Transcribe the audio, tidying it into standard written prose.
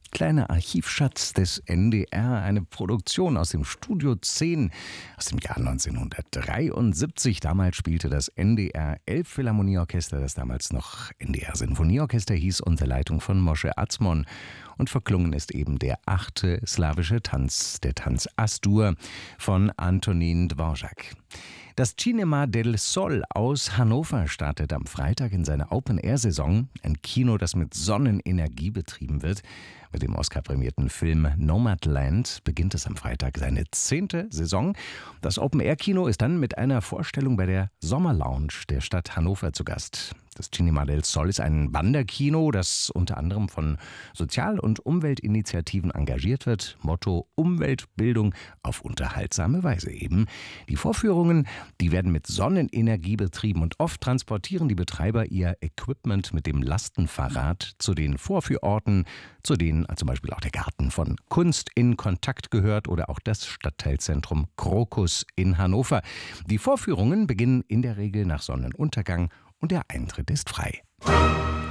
kleiner Archivschatz des NDR, eine Produktion aus dem Studio 10 aus dem Jahr 1973. Damals spielte das NDR Elbphilharmonieorchester, das damals noch NDR Sinfonieorchester hieß, unter Leitung von Moshe Atzmon. Und verklungen ist eben der 8. slawische Tanz, der Tanz As-Dur von Antonin Dvorak. Das Cinema del Sol aus Hannover startet am Freitag in seiner Open-Air-Saison. Ein Kino, das mit Sonnenenergie betrieben wird. Mit dem Oscar-prämierten Film Nomadland beginnt es am Freitag seine 10. Saison. Das Open-Air-Kino ist dann mit einer Vorstellung bei der Sommerlounge der Stadt Hannover zu Gast. Das Cinema del Sol ist ein Wanderkino, das unter anderem von Sozial- und Umweltinitiativen engagiert wird. Motto: Umweltbildung auf unterhaltsame Weise eben. Die Vorführungen, die werden mit Sonnenenergie betrieben und oft transportieren die Betreiber ihr Equipment mit dem Lastenfahrrad zu den Vorführorten, zu denen zum Beispiel auch der Garten von Kunst in Kontakt gehört oder auch das Stadtteilzentrum Krokus in Hannover. Die Vorführungen beginnen in der Regel nach Sonnenuntergang und der Eintritt ist frei.